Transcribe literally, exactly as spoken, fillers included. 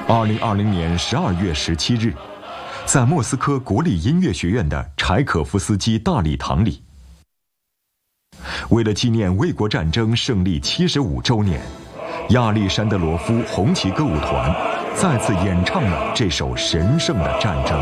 二零二零年十二月十七日，在莫斯科国立音乐学院的柴可夫斯基大礼堂里，为了纪念卫国战争胜利七十五周年，亚历山德罗夫红旗歌舞团再次演唱了这首神圣的战争。